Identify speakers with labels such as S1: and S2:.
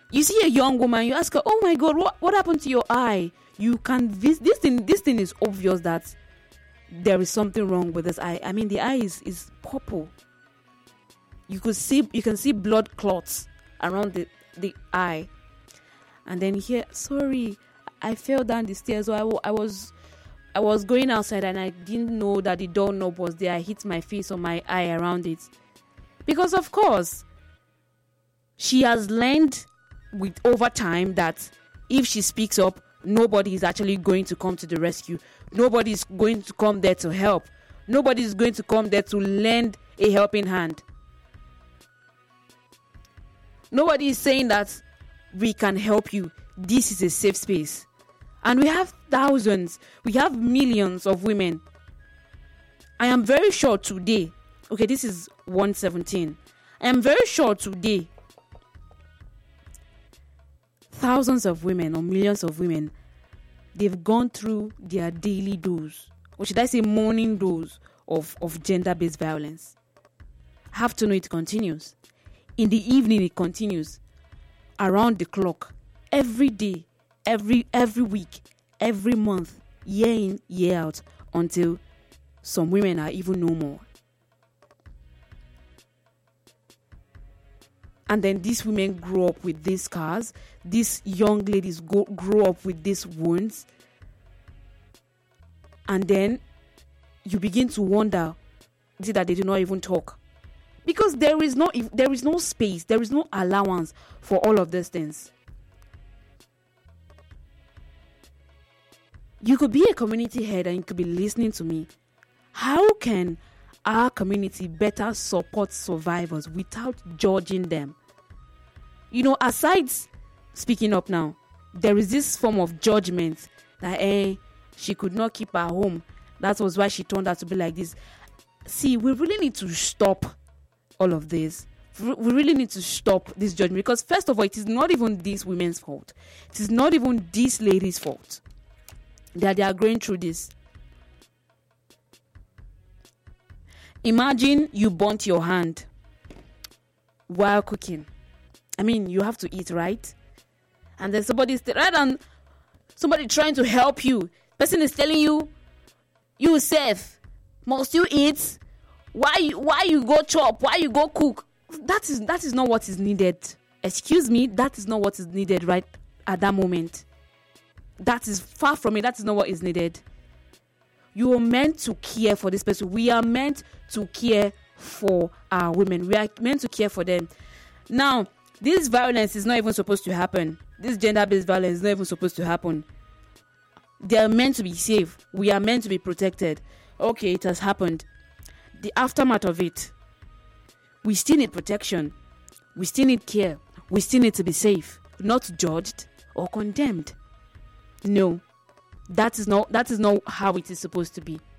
S1: You see a young woman, you ask her, oh my God, what happened to your eye? You can, this thing is obvious that there is something wrong with this eye. I mean, the eye is purple. You can see blood clots around the eye. And then here, sorry, I fell down the stairs. So I was going outside and I didn't know that the doorknob was there. I hit my face on my eye around it. Because of course, she has learned with over time that if she speaks up, nobody is actually going to come to the rescue. Nobody is going to come there to help. Nobody is going to come there to lend a helping hand. Nobody is saying that we can help you. This is a safe space. And we have thousands, we have millions of women. I am very sure today, okay, this is 117. I am very sure today, thousands of women or millions of women, they've gone through their daily dose, or should I say morning dose of gender-based violence. Have to know it continues. In the evening, it continues. Around the clock. Every day. Every week. Every month. Year in, year out. Until some women are even no more. And then these women grow up with these scars. These young ladies grow up with these wounds. And then you begin to wonder, is it that they do not even talk? Because there is no space, there is no allowance for all of these things. You could be a community head and you could be listening to me. How can our community better support survivors without judging them? You know, aside speaking up now, there is this form of judgment that she could not keep her home. That was why she turned out to be like this. See, we really need to stop all of this. We really need to stop this judgment, because first of all, it is not even these women's fault. It is not even these ladies' fault that they are going through this. Imagine you burnt your hand while cooking. I mean, you have to eat, right? And then somebody trying to help you. Person is telling you, you safe, must you eat? Why you go chop? Why you go cook? That is not what is needed. Excuse me, that is not what is needed right at that moment. That is far from it. That is not what is needed. You are meant to care for this person. We are meant to care for our women. We are meant to care for them. Now, this violence is not even supposed to happen. This gender-based violence is not even supposed to happen. They are meant to be safe. We are meant to be protected. Okay, it has happened. The aftermath of it, we still need protection. We still need care. We still need to be safe, not judged or condemned. No, that is not how it is supposed to be.